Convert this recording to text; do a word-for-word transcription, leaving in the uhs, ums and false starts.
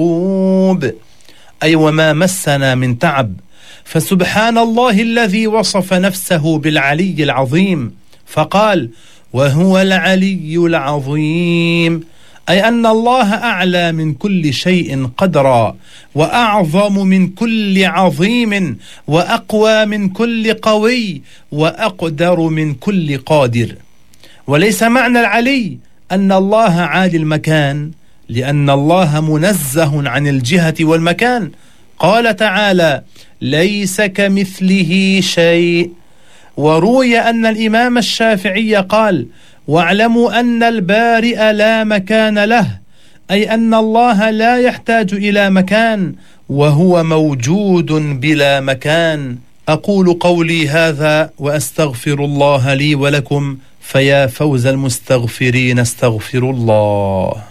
أي وما مسنا من تعب. فسبحان الله الذي وصف نفسه بالعلي العظيم فقال وهو العلي العظيم، أي أن الله أعلى من كل شيء قدرا، وأعظم من كل عظيم، وأقوى من كل قوي، وأقدر من كل قادر. وليس معنى العلي أن الله عالي المكان، لأن الله منزه عن الجهة والمكان. قال تعالى ليس كمثله شيء. وروي أن الإمام الشافعي قال واعلموا أن البارئ لا مكان له، أي أن الله لا يحتاج إلى مكان، وهو موجود بلا مكان. أقول قولي هذا وأستغفر الله لي ولكم، فيا فوز المستغفرين استغفر الله.